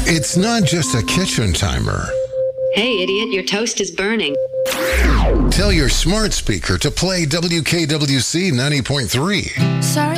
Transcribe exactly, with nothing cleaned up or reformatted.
It's not just a kitchen timer. Hey, idiot, your toast is burning. Tell your smart speaker to play W K W C ninety point three. Sorry.